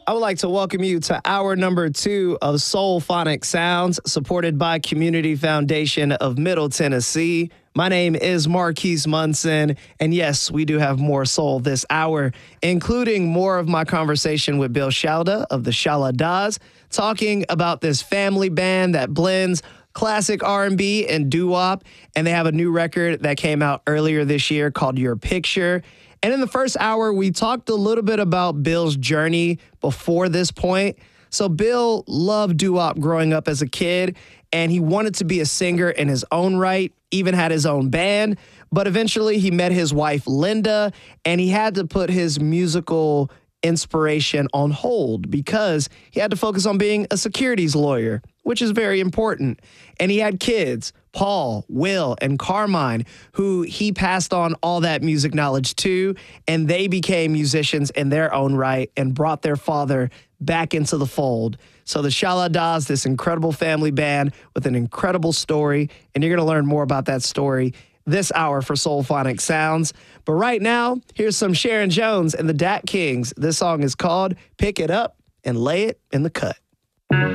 I would like to welcome you to hour number 2 of Soulphonic Sounds, supported by Community Foundation of Middle Tennessee. My name is Marquise Munson, and yes, we do have more soul this hour, including more of my conversation with Bill Shalda of the Shaladas, talking about this family band that blends classic R&B and doo-wop, and they have a new record that came out earlier this year called Your Picture. And in the first hour, we talked a little bit about Bill's journey before this point. So Bill loved doo-wop growing up as a kid, and he wanted to be a singer in his own right, even had his own band. But eventually he met his wife, Linda, and he had to put his musical inspiration on hold because he had to focus on being a securities lawyer, which is very important. And he had kids, Paul, Will, and Carmine, who he passed on all that music knowledge to, and they became musicians in their own right and brought their father back into the fold. So the Shaladas, this incredible family band with an incredible story, and you're going to learn more about that story this hour for Soulphonic Sounds. But right now, here's some Sharon Jones and the Dat Kings. This song is called Pick It Up and Lay It in the Cut.